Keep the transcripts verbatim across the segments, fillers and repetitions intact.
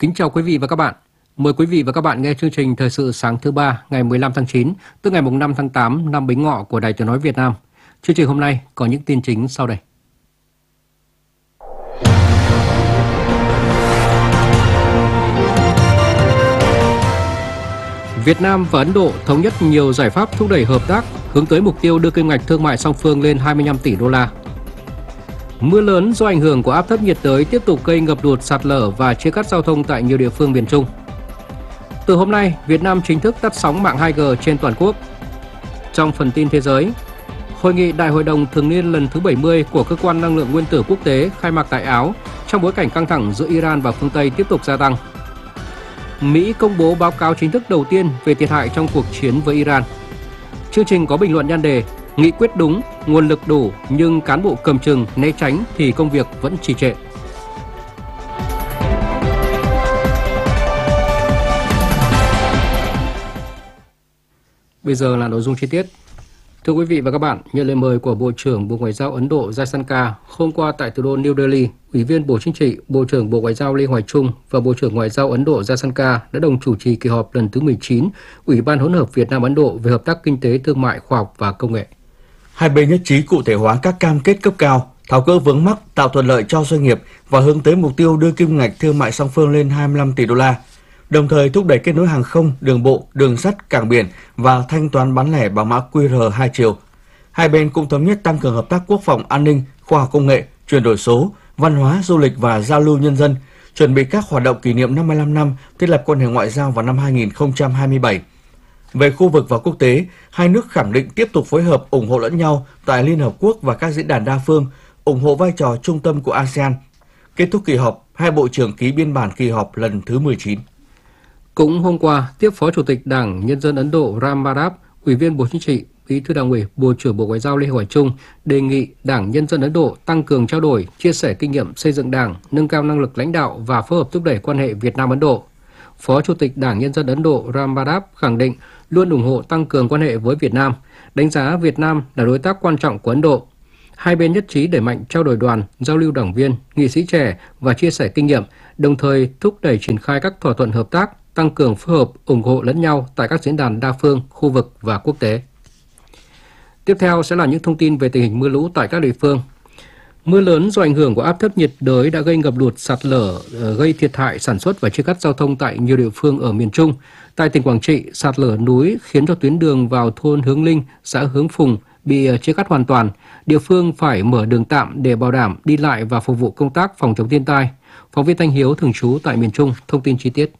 Kính chào quý vị và các bạn. Mời quý vị và các bạn nghe chương trình Thời sự sáng thứ ba ngày mười lăm tháng chín, tức ngày năm tháng tám năm Bính Ngọ của Đài Tiếng nói Việt Nam. Chương trình hôm nay có những tin chính sau đây. Việt Nam và Ấn Độ thống nhất nhiều giải pháp thúc đẩy hợp tác, hướng tới mục tiêu đưa kim ngạch thương mại song phương lên hai mươi lăm tỷ đô la. Mưa lớn do ảnh hưởng của áp thấp nhiệt đới tiếp tục gây ngập lụt, sạt lở và chia cắt giao thông tại nhiều địa phương miền Trung. Từ hôm nay, Việt Nam chính thức tắt sóng mạng hai G trên toàn quốc. Trong phần tin thế giới, Hội nghị Đại hội đồng thường niên lần thứ bảy mươi của Cơ quan Năng lượng Nguyên tử Quốc tế khai mạc tại Áo trong bối cảnh căng thẳng giữa Iran và phương Tây tiếp tục gia tăng. Mỹ công bố báo cáo chính thức đầu tiên về thiệt hại trong cuộc chiến với Iran. Chương trình có bình luận nhan đề: nghị quyết đúng, nguồn lực đủ nhưng cán bộ cầm chừng né tránh thì công việc vẫn trì trệ. Bây giờ là nội dung chi tiết. Thưa quý vị và các bạn, nhận lời mời của Bộ trưởng Bộ Ngoại giao Ấn Độ Jaishankar, hôm qua tại thủ đô New Delhi, Ủy viên Bộ Chính trị, Bộ trưởng Bộ Ngoại giao Lê Hoài Trung và Bộ trưởng Ngoại giao Ấn Độ Jaishankar đã đồng chủ trì kỳ họp lần thứ mười chín Ủy ban hỗn hợp Việt Nam Ấn Độ về hợp tác kinh tế, thương mại, khoa học và công nghệ. Hai bên nhất trí cụ thể hóa các cam kết cấp cao, tháo gỡ vướng mắc, tạo thuận lợi cho doanh nghiệp và hướng tới mục tiêu đưa kim ngạch thương mại song phương lên hai mươi lăm tỷ đô la. Đồng thời thúc đẩy kết nối hàng không, đường bộ, đường sắt, cảng biển và thanh toán bán lẻ bằng mã quy rờ hai chiều. Hai bên cũng thống nhất tăng cường hợp tác quốc phòng, an ninh, khoa học công nghệ, chuyển đổi số, văn hóa, du lịch và giao lưu nhân dân, chuẩn bị các hoạt động kỷ niệm năm mươi lăm năm thiết lập quan hệ ngoại giao vào năm hai nghìn không trăm hai mươi bảy. Về khu vực và quốc tế, hai nước khẳng định tiếp tục phối hợp ủng hộ lẫn nhau tại Liên Hợp Quốc và các diễn đàn đa phương, ủng hộ vai trò trung tâm của a sê an. Kết thúc kỳ họp, hai bộ trưởng ký biên bản kỳ họp lần thứ mười chín. Cũng hôm qua, tiếp Phó Chủ tịch Đảng Nhân dân Ấn Độ Ram Madhav, Ủy viên Bộ Chính trị, Bí thư Đảng ủy, Bộ trưởng Bộ Ngoại giao Lê Hoài Trung đề nghị Đảng Nhân dân Ấn Độ tăng cường trao đổi, chia sẻ kinh nghiệm xây dựng Đảng, nâng cao năng lực lãnh đạo và phối hợp thúc đẩy quan hệ Việt Nam-Ấn Độ. Phó Chủ tịch Đảng Nhân dân Ấn Độ Ram Madhav khẳng định luôn ủng hộ tăng cường quan hệ với Việt Nam, đánh giá Việt Nam là đối tác quan trọng của Ấn Độ. Hai bên nhất trí đẩy mạnh trao đổi đoàn, giao lưu đảng viên, nghị sĩ trẻ và chia sẻ kinh nghiệm, đồng thời thúc đẩy triển khai các thỏa thuận hợp tác, tăng cường phối hợp, ủng hộ lẫn nhau tại các diễn đàn đa phương, khu vực và quốc tế. Tiếp theo sẽ là những thông tin về tình hình mưa lũ tại các địa phương. Mưa lớn do ảnh hưởng của áp thấp nhiệt đới đã gây ngập lụt, sạt lở, gây thiệt hại sản xuất và chia cắt giao thông tại nhiều địa phương ở miền Trung. Tại tỉnh Quảng Trị, sạt lở núi khiến cho tuyến đường vào thôn Hướng Linh, xã Hướng Phùng bị chia cắt hoàn toàn. Địa phương phải mở đường tạm để bảo đảm đi lại và phục vụ công tác phòng chống thiên tai. Phóng viên Thanh Hiếu thường trú tại miền Trung thông tin chi tiết.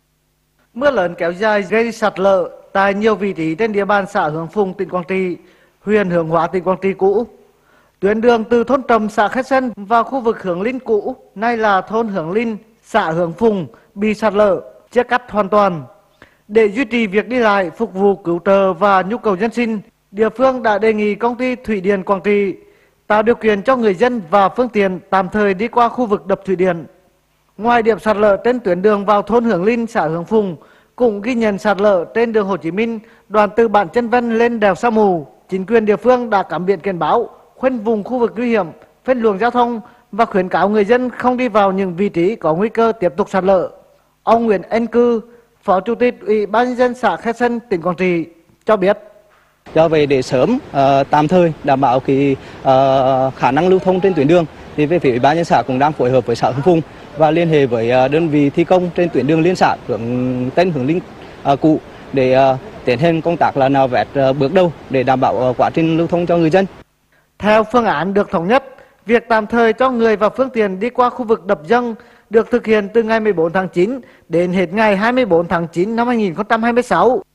Mưa lớn kéo dài gây sạt lở tại nhiều vị trí trên địa bàn xã Hướng Phùng, tỉnh Quảng Trị, huyện Hướng Hóa, tỉnh Quảng Trị cũ. Tuyến đường từ thôn Trầm, xã Khách Sơn vào khu vực Hướng Linh cũ, nay là thôn Hướng Linh, xã Hướng Phùng, bị sạt lở, chia cắt hoàn toàn. Để duy trì việc đi lại, phục vụ cứu trợ và nhu cầu dân sinh, địa phương đã đề nghị công ty Thủy điện Quảng Trị tạo điều kiện cho người dân và phương tiện tạm thời đi qua khu vực đập thủy điện. Ngoài điểm sạt lở trên tuyến đường vào thôn Hướng Linh, xã Hướng Phùng, cũng ghi nhận sạt lở trên đường Hồ Chí Minh, đoạn từ bản Chân Vân lên đèo Sa Mù. Chính quyền địa phương đã cắm biển cảnh báo, khoanh vùng khu vực nguy hiểm, phân luồng giao thông và khuyến cáo người dân không đi vào những vị trí có nguy cơ tiếp tục sạt lở. Ông Nguyễn Anh Cư, Phó Chủ tịch Ủy ban nhân dân xã Khách Sơn, tỉnh Quảng Trị cho biết. Do vậy để sớm uh, tạm thời đảm bảo cái uh, khả năng lưu thông trên tuyến đường, thì về phía Ủy ban nhân xã cũng đang phối hợp với xã Hướng Phùng và liên hệ với uh, đơn vị thi công trên tuyến đường liên xã hướng Tân Hướng Linh uh, cũ để uh, tiến hành công tác là nạo vét uh, bước đầu để đảm bảo uh, quá trình lưu thông cho người dân. Theo phương án được thống nhất, việc tạm thời cho người và phương tiện đi qua khu vực đập dâng được thực hiện từ ngày mười bốn tháng chín đến hết ngày hai mươi bốn tháng chín năm hai nghìn không trăm hai mươi sáu.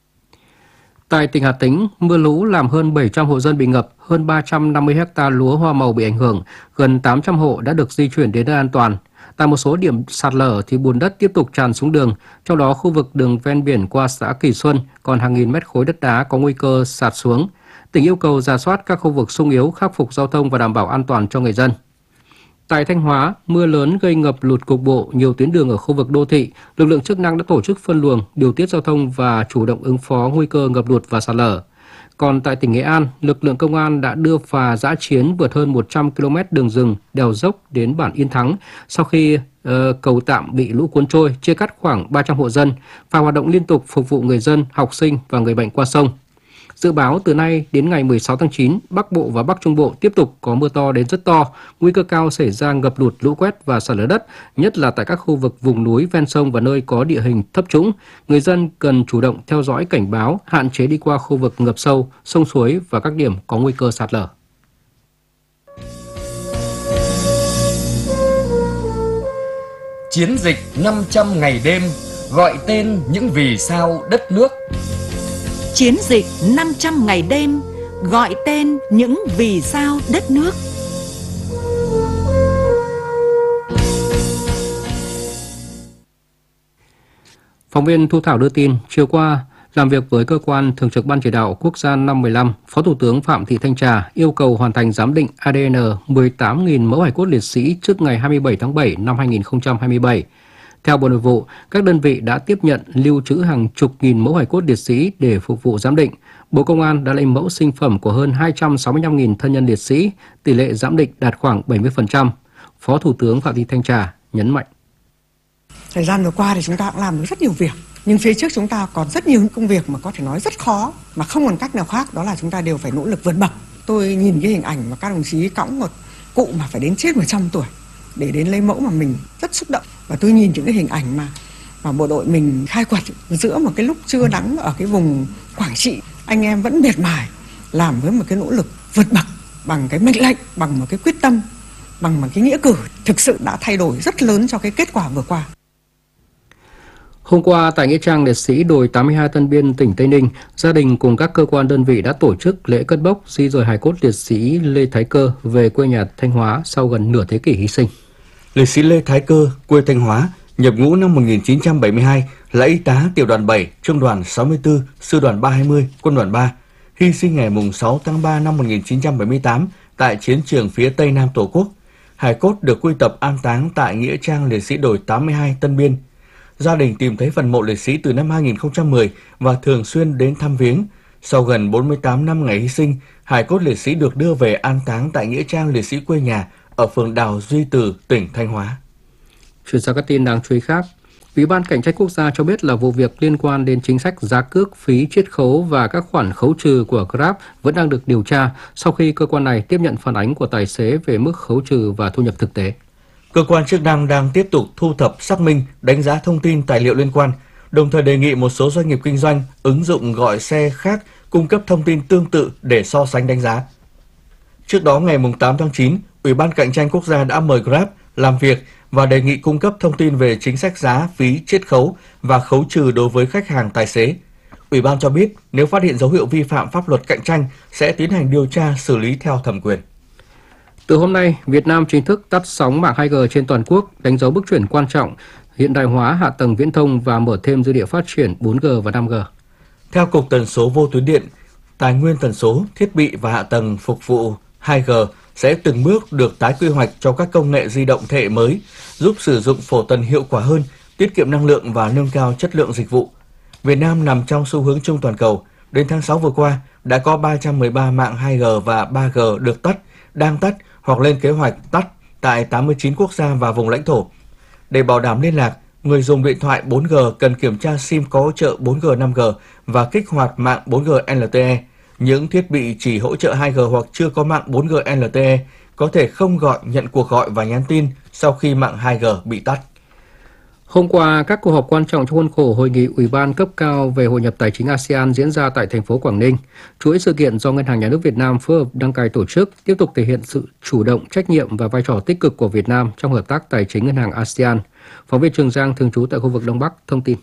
Tại tỉnh Hà Tĩnh, mưa lũ làm hơn bảy trăm hộ dân bị ngập, hơn ba trăm năm mươi ha lúa hoa màu bị ảnh hưởng, gần tám trăm hộ đã được di chuyển đến nơi an toàn. Tại một số điểm sạt lở thì bùn đất tiếp tục tràn xuống đường, trong đó khu vực đường ven biển qua xã Kỳ Xuân còn hàng nghìn mét khối đất đá có nguy cơ sạt xuống. Tỉnh yêu cầu rà soát các khu vực xung yếu, khắc phục giao thông và đảm bảo an toàn cho người dân. Tại Thanh Hóa, mưa lớn gây ngập lụt cục bộ nhiều tuyến đường ở khu vực đô thị. Lực lượng chức năng đã tổ chức phân luồng, điều tiết giao thông và chủ động ứng phó nguy cơ ngập lụt và sạt lở. Còn tại tỉnh Nghệ An, lực lượng công an đã đưa phà dã chiến vượt hơn một trăm ki lô mét đường rừng, đèo dốc đến bản Yên Thắng sau khi uh, cầu tạm bị lũ cuốn trôi, chia cắt khoảng ba trăm hộ dân. Phà hoạt động liên tục phục vụ người dân, học sinh và người bệnh qua sông. Dự báo từ nay đến ngày mười sáu tháng chín, Bắc Bộ và Bắc Trung Bộ tiếp tục có mưa to đến rất to, nguy cơ cao xảy ra ngập lụt, lũ quét và sạt lở đất, nhất là tại các khu vực vùng núi ven sông và nơi có địa hình thấp trũng. Người dân cần chủ động theo dõi cảnh báo, hạn chế đi qua khu vực ngập sâu, sông suối và các điểm có nguy cơ sạt lở. Chiến dịch năm trăm ngày đêm gọi tên những vì sao đất nước. Chiến dịch năm trăm ngày đêm gọi tên những vì sao đất nước. Phóng viên Thu Thảo đưa tin, chiều qua, làm việc với cơ quan thường trực Ban Chỉ đạo Quốc gia năm mười lăm, Phó Thủ tướng Phạm Thị Thanh Trà yêu cầu hoàn thành giám định a đê en mười tám nghìn mẫu hài cốt liệt sĩ trước ngày hai mươi bảy tháng bảy năm hai nghìn không trăm hai mươi bảy. Theo Bộ Nội vụ, các đơn vị đã tiếp nhận lưu trữ hàng chục nghìn mẫu hài cốt liệt sĩ để phục vụ giám định. Bộ Công an đã lấy mẫu sinh phẩm của hơn hai trăm sáu mươi lăm nghìn thân nhân liệt sĩ, tỷ lệ giám định đạt khoảng bảy mươi phần trăm. Phó Thủ tướng Phạm Thị Thanh Trà nhấn mạnh. Thời gian vừa qua thì chúng ta cũng làm được rất nhiều việc, nhưng phía trước chúng ta còn rất nhiều công việc mà có thể nói rất khó, mà không còn cách nào khác, đó là chúng ta đều phải nỗ lực vượt bậc. Tôi nhìn cái hình ảnh mà các đồng chí cõng một cụ mà phải đến chết một trăm tuổi để đến lấy mẫu mà mình rất xúc động. Và tôi nhìn những cái hình ảnh mà mà bộ đội mình khai quật giữa một cái lúc trưa nắng ở cái vùng Quảng Trị, anh em vẫn miệt mài làm với một cái nỗ lực vượt bậc, bằng cái mệnh lệnh, bằng một cái quyết tâm, bằng một cái nghĩa cử thực sự đã thay đổi rất lớn cho cái kết quả vừa qua. Hôm qua, tại Nghĩa trang liệt sĩ đồi tám mươi hai Tân Biên, tỉnh Tây Ninh, gia đình cùng các cơ quan đơn vị đã tổ chức lễ cất bốc di dời hài cốt liệt sĩ Lê Thái Cơ về quê nhà Thanh Hóa sau gần nửa thế kỷ hy sinh. Liệt sĩ Lê Thái Cơ, quê Thanh Hóa, nhập ngũ năm một nghìn chín trăm bảy mươi hai, là y tá tiểu đoàn bảy, trung đoàn sáu mươi tư, sư đoàn ba trăm hai mươi, quân đoàn ba, hy sinh ngày sáu tháng ba năm một nghìn chín trăm bảy mươi tám tại chiến trường phía Tây Nam Tổ quốc. Hài cốt được quy tập an táng tại Nghĩa trang liệt sĩ đồi tám mươi hai Tân Biên. Gia đình tìm thấy phần mộ liệt sĩ từ năm hai nghìn không trăm mười và thường xuyên đến thăm viếng. Sau gần bốn mươi tám năm ngày hy sinh, hài cốt liệt sĩ được đưa về an táng tại Nghĩa trang liệt sĩ quê nhà ở phường Đào Duy Từ, tỉnh Thanh Hóa. Chuyển sang các tin đáng chú ý khác. Ủy ban Cạnh tranh Quốc gia cho biết là vụ việc liên quan đến chính sách giá cước, phí chiết khấu và các khoản khấu trừ của Grab vẫn đang được điều tra sau khi cơ quan này tiếp nhận phản ánh của tài xế về mức khấu trừ và thu nhập thực tế. Cơ quan chức năng đang tiếp tục thu thập, xác minh, đánh giá thông tin tài liệu liên quan, đồng thời đề nghị một số doanh nghiệp kinh doanh ứng dụng gọi xe khác cung cấp thông tin tương tự để so sánh đánh giá. Trước đó, ngày tám tháng chín, Ủy ban Cạnh tranh Quốc gia đã mời Grab làm việc và đề nghị cung cấp thông tin về chính sách giá, phí, chiết khấu và khấu trừ đối với khách hàng tài xế. Ủy ban cho biết nếu phát hiện dấu hiệu vi phạm pháp luật cạnh tranh sẽ tiến hành điều tra, xử lý theo thẩm quyền. Từ hôm nay, Việt Nam chính thức tắt sóng mạng hai G trên toàn quốc, đánh dấu bước chuyển quan trọng, hiện đại hóa hạ tầng viễn thông và mở thêm dư địa phát triển bốn G và năm G. Theo Cục Tần số Vô tuyến điện, tài nguyên tần số, thiết bị và hạ tầng phục vụ hai G sẽ từng bước được tái quy hoạch cho các công nghệ di động thế hệ mới, giúp sử dụng phổ tần hiệu quả hơn, tiết kiệm năng lượng và nâng cao chất lượng dịch vụ. Việt Nam nằm trong xu hướng chung toàn cầu. Đến tháng sáu vừa qua, đã có ba trăm mười ba mạng hai G và ba G được tắt, đang tắt hoặc lên kế hoạch tắt tại tám mươi chín quốc gia và vùng lãnh thổ. Để bảo đảm liên lạc, người dùng điện thoại bốn G cần kiểm tra SIM có hỗ trợ bốn G, năm G và kích hoạt mạng bốn G L T E. Những thiết bị chỉ hỗ trợ hai G hoặc chưa có mạng bốn G L T E có thể không gọi, nhận cuộc gọi và nhắn tin sau khi mạng hai G bị tắt. Hôm qua, các cuộc họp quan trọng trong khuôn khổ Hội nghị Ủy ban cấp cao về hội nhập tài chính a sê an diễn ra tại thành phố Quảng Ninh. Chuỗi sự kiện do Ngân hàng Nhà nước Việt Nam phối hợp đăng cai tổ chức tiếp tục thể hiện sự chủ động, trách nhiệm và vai trò tích cực của Việt Nam trong hợp tác tài chính ngân hàng a sê an. Phóng viên Trường Giang thường trú tại khu vực Đông Bắc thông tin.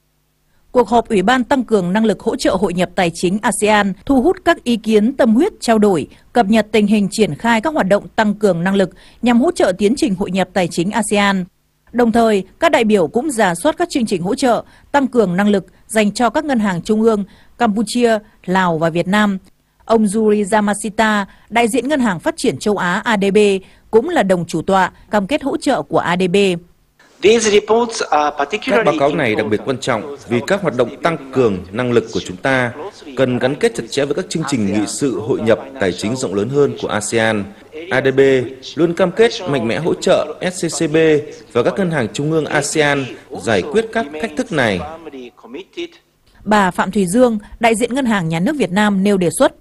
Cuộc họp Ủy ban tăng cường năng lực hỗ trợ hội nhập tài chính a sê an thu hút các ý kiến tâm huyết trao đổi, cập nhật tình hình triển khai các hoạt động tăng cường năng lực nhằm hỗ trợ tiến trình hội nhập tài chính a sê an. Đồng thời, các đại biểu cũng rà soát các chương trình hỗ trợ, tăng cường năng lực dành cho các ngân hàng trung ương Campuchia, Lào và Việt Nam. Ông Yuri Yamasita, đại diện Ngân hàng Phát triển Châu Á a đê bê, cũng là đồng chủ tọa cam kết hỗ trợ của a đê bê. Các báo cáo này đặc biệt quan trọng vì các hoạt động tăng cường năng lực của chúng ta cần gắn kết chặt chẽ với các chương trình nghị sự hội nhập tài chính rộng lớn hơn của a sê an. a đê bê luôn cam kết mạnh mẽ hỗ trợ ét xê xê bê và các ngân hàng trung ương a sê an giải quyết các thách thức này. Bà Phạm Thùy Dương, đại diện Ngân hàng Nhà nước Việt Nam nêu đề xuất.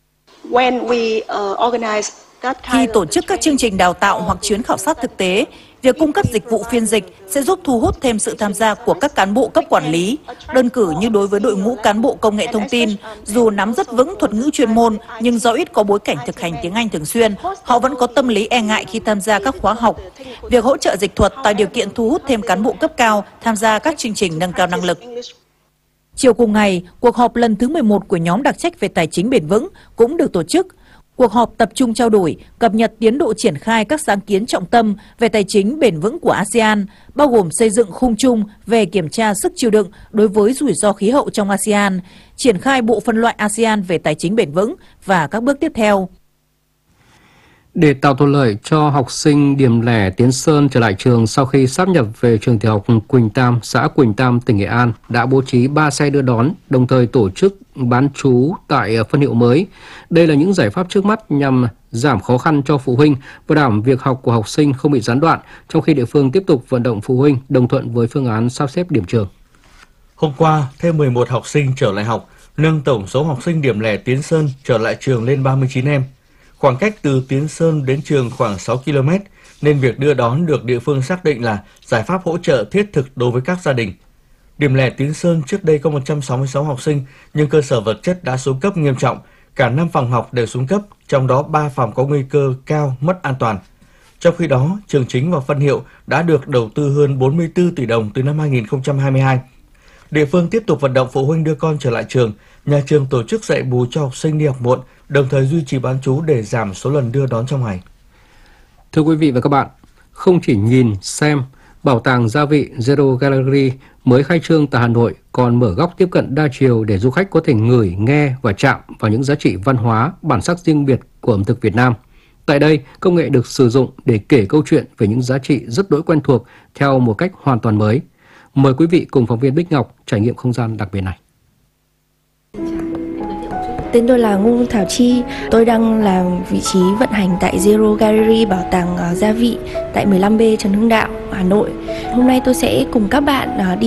Khi tổ chức các chương trình đào tạo hoặc chuyến khảo sát thực tế, việc cung cấp dịch vụ phiên dịch sẽ giúp thu hút thêm sự tham gia của các cán bộ cấp quản lý. Đơn cử như đối với đội ngũ cán bộ công nghệ thông tin, dù nắm rất vững thuật ngữ chuyên môn nhưng do ít có bối cảnh thực hành tiếng Anh thường xuyên, họ vẫn có tâm lý e ngại khi tham gia các khóa học. Việc hỗ trợ dịch thuật tạo điều kiện thu hút thêm cán bộ cấp cao tham gia các chương trình nâng cao năng lực. Chiều cùng ngày, cuộc họp lần thứ mười một của nhóm đặc trách về tài chính bền vững cũng được tổ chức. Cuộc họp tập trung trao đổi, cập nhật tiến độ triển khai các sáng kiến trọng tâm về tài chính bền vững của a sê an, bao gồm xây dựng khung chung về kiểm tra sức chịu đựng đối với rủi ro khí hậu trong a sê an, triển khai bộ phân loại a sê an về tài chính bền vững và các bước tiếp theo. Để tạo thuận lợi cho học sinh Điểm Lẻ Tiến Sơn trở lại trường sau khi sáp nhập về trường tiểu học Quỳnh Tam, xã Quỳnh Tam, tỉnh Nghệ An đã bố trí ba xe đưa đón, đồng thời tổ chức bán trú tại phân hiệu mới. Đây là những giải pháp trước mắt nhằm giảm khó khăn cho phụ huynh, bảo đảm việc học của học sinh không bị gián đoạn, trong khi địa phương tiếp tục vận động phụ huynh đồng thuận với phương án sắp xếp điểm trường. Hôm qua, thêm mười một học sinh trở lại học, nâng tổng số học sinh Điểm Lẻ Tiến Sơn trở lại trường lên ba mươi chín em. Khoảng cách từ Tiến Sơn đến trường khoảng sáu ki lô mét, nên việc đưa đón được địa phương xác định là giải pháp hỗ trợ thiết thực đối với các gia đình. Điểm Lẻ Tiến Sơn trước đây có một trăm sáu mươi sáu học sinh, nhưng cơ sở vật chất đã xuống cấp nghiêm trọng. Cả năm phòng học đều xuống cấp, trong đó ba phòng có nguy cơ cao mất an toàn. Trong khi đó, trường chính và phân hiệu đã được đầu tư hơn bốn mươi tư tỷ đồng từ năm hai nghìn không trăm hai mươi hai. Địa phương tiếp tục vận động phụ huynh đưa con trở lại trường, nhà trường tổ chức dạy bù cho học sinh đi học muộn, đồng thời duy trì bán trú để giảm số lần đưa đón trong ngày. Thưa quý vị và các bạn, không chỉ nhìn, xem, Bảo tàng Gia vị Zero Gallery mới khai trương tại Hà Nội còn mở góc tiếp cận đa chiều để du khách có thể ngửi, nghe và chạm vào những giá trị văn hóa, bản sắc riêng biệt của ẩm thực Việt Nam. Tại đây, công nghệ được sử dụng để kể câu chuyện về những giá trị rất đỗi quen thuộc theo một cách hoàn toàn mới. Mời quý vị cùng phóng viên Bích Ngọc trải nghiệm không gian đặc biệt này. Tên tôi là Ngô Thảo Chi, tôi đang làm vị trí vận hành tại Zero Gallery Bảo tàng Gia vị tại mười lăm B Trần Hưng Đạo, Hà Nội. Hôm nay tôi sẽ cùng các bạn đi